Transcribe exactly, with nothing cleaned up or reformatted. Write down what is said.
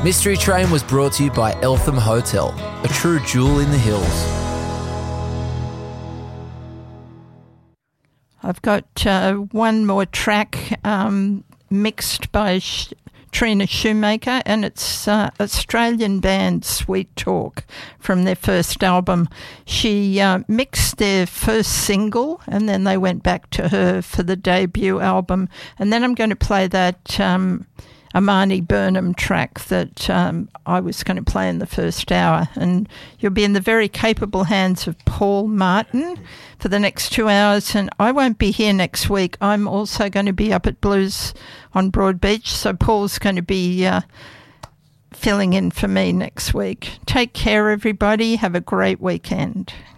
Mystery Train was brought to you by Eltham Hotel, a true jewel in the hills. I've got uh, one more track um, mixed by Sh- Trina Shoemaker, and it's uh, Australian band Sweet Talk from their first album. She uh, mixed their first single, and then they went back to her for the debut album. And then I'm going to play that um, Amani Burnham track that um, I was going to play in the first hour. And you'll be in the very capable hands of Paul Martin for the next two hours. And I won't be here next week. I'm also going to be up at Blues on Broadbeach, so Paul's going to be uh, filling in for me next week. Take care, everybody. Have a great weekend.